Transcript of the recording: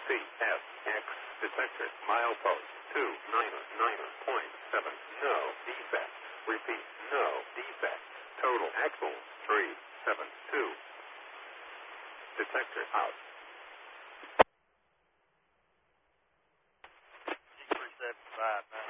CFX detector. Milepost 299.7. No defect. Repeat, no defect. Total axle 372. Detector out. 375.